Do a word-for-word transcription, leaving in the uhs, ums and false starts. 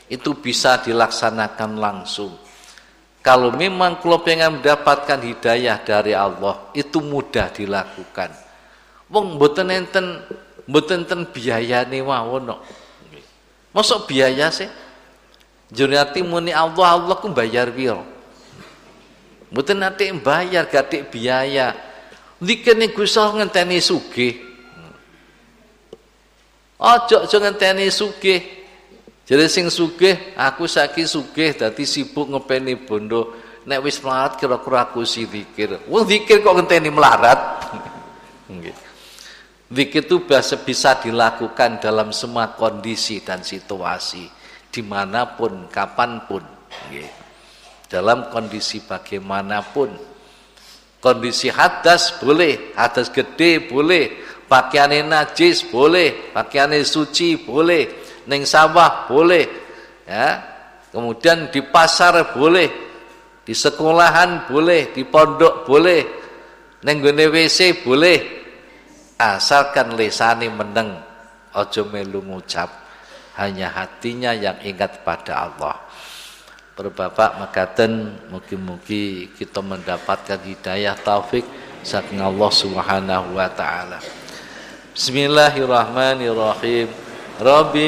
itu bisa dilaksanakan langsung. Kalau memang kula pengen mendapatkan hidayah dari Allah, itu mudah dilakukan. Wong mboten enten mboten enten biayane mawon kok. Mosok biaya sih? Jurnati muni Allah, Allah ku bayar piro? Mboten nate bayar, gatik biaya. Zikir ning Gusti Allah ngenteni sugih. Aja aja ngenteni sugih. Jadi sing sugih, aku saiki sugih dadi sibuk ngepeni bondo. Nek wis melarat kira-kira aku si zikir. Wong zikir kok ngenteni melarat. Nggih. Zikir itu bisa dilakukan dalam semua kondisi dan situasi, dimanapun, kapanpun. Nggih. Dalam kondisi bagaimanapun. Kondisi hadas boleh, hadas gede boleh, pakaiane najis boleh, pakaiane suci boleh. Neng sawah boleh, ya. Kemudian di pasar boleh, di sekolahan boleh, di pondok boleh, neng gone W C boleh, asalkan lesane meneng, ojo melu ngucap, hanya hatinya yang ingat pada Allah. Para bapak makaten, mugi-mugi kita mendapatkan hidayah taufik saking Allah Subhanahu wa taala. Bismillahirrahmanirrahim. Rabbi